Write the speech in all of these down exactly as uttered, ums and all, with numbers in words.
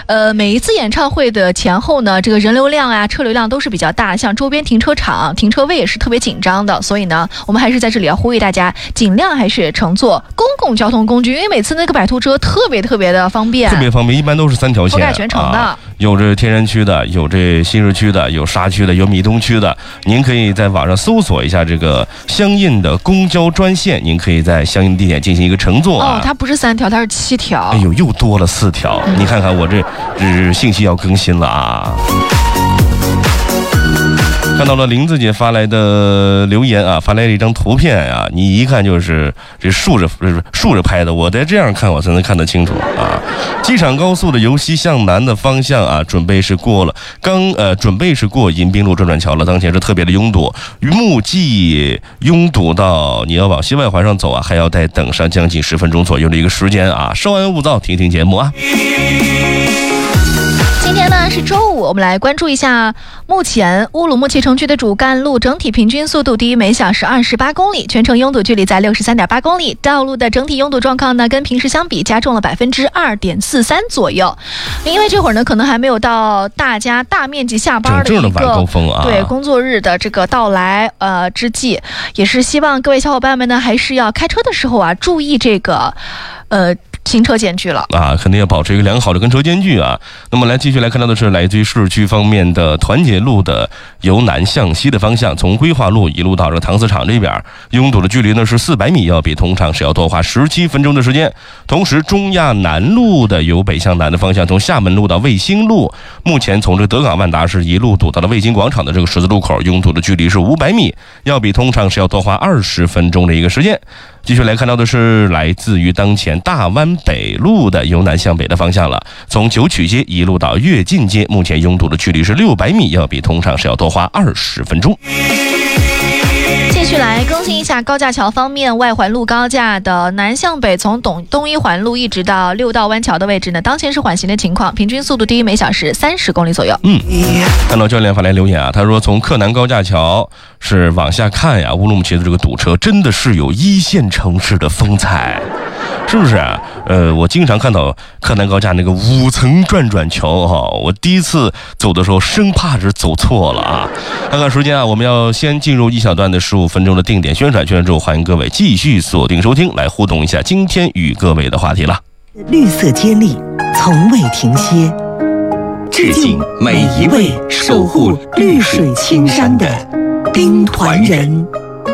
呃，每一次演唱会的前后呢，这个人流量啊、车流量都是比较大，像周边停车场停车位也是特别紧张的，所以呢，我们还是在这里要呼吁大家，尽量还是乘坐公共交通工具，因为每次那个摆渡车特别特别的方便， 特别方便，一般都是三条线， 覆盖全城的、 啊，有这天然区的，有这新市区的，有沙区的，有米东区的。您可以在网上搜索一下这个相应的公交专线，您可以在相应地点进行一个乘坐啊。 哦，它不是三条，它是七条。 哎呦，又多了四条。嗯、你看看我这这信息要更新了啊。看到了林子姐发来的留言啊，发来了一张图片啊，你一看就是这竖着竖着拍的，我得这样看我才能看得清楚啊。机场高速的由西向南的方向啊，准备是过了刚呃准备是过迎宾路转转桥了，当前是特别的拥堵，目计拥堵到你要往西外环上走啊，还要再等上将近十分钟左右的一个时间啊。稍安勿躁，听听节目啊。 今天呢是周五，我们来关注一下目前乌鲁木齐城区的主干路整体平均速度低于每小时二十八公里，全程拥堵距离在六十三点八公里。道路的整体拥堵状况呢，跟平时相比加重了百分之二点四三左右。因为这会儿呢，可能还没有到大家大面积下班的一个整正的晚高峰啊， 对工作日的这个到来呃之际，也是希望各位小伙伴们呢，还是要开车的时候啊，注意这个呃。行车间距了啊，肯定要保持一个良好的跟车间距啊。那么来继续来看到的是来自于市区方面的团结路的由南向西的方向，从规划路一路到这个唐四场这边，拥堵的距离呢是四百米，要比通常是要多花十七分钟的时间。同时，中亚南路的由北向南的方向，从厦门路到卫星路，目前从这德港万达是一路堵到了卫星广场的这个十字路口，拥堵的距离是五百米，要比通常是要多花二十分钟的一个时间。继续来看到的是来自于当前大湾北路的由南向北的方向了，从九曲街一路到跃进街，目前拥堵的距离是六百米，要比通常是要多花二十分钟。 继续来更新一下高架桥方面，外环路高架的南向北，从东东一环路一直到六道湾桥的位置呢，当前是缓行的情况，平均速度低于每小时三十公里左右。 嗯，看到教练发来留言啊，他说从克南高架桥是往下看呀，乌鲁木齐的这个堵车真的是有一线城市的风采。是不是啊？呃，我经常看到克南高架那个五层转转桥哈，我第一次走的时候生怕是走错了啊。看看时间啊，我们要先进入一小段的十五分钟的定点宣传，宣传之后欢迎各位继续锁定收听，来互动一下今天与各位的话题了。 绿色接力从未停歇，致敬每一位守护绿水青山的兵团人。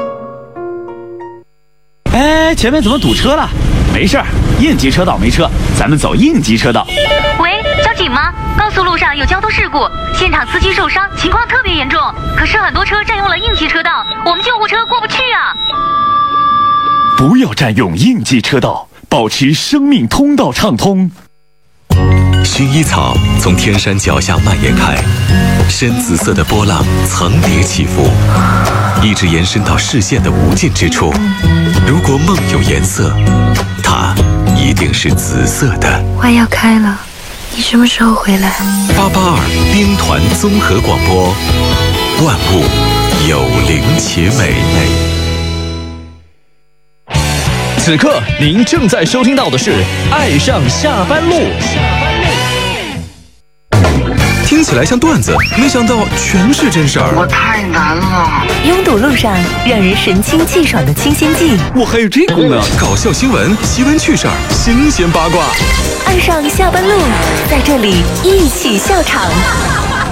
哎，前面怎么堵车了？没事儿，应急车道没车，咱们走应急车道。 喂，交警吗？高速路上有交通事故，现场司机受伤，情况特别严重，可是很多车占用了应急车道，我们救护车过不去啊！ 不要占用应急车道，保持生命通道畅通。 薰衣草从天山脚下蔓延开，深紫色的波浪层叠起伏，一直延伸到视线的无尽之处。如果梦有颜色，它一定是紫色的。 花要开了，你什么时候回来？ 八八二兵团综合广播，万物有灵且美。 此刻您正在收听到的是《爱上下班路》。 听起来像段子，没想到全是真事儿。 我太难了。 拥堵路上让人神清气爽的清新剂， 我还有这功能。 搞笑新闻、奇闻趣事儿、新鲜八卦。 爱上下班路，在这里一起笑场。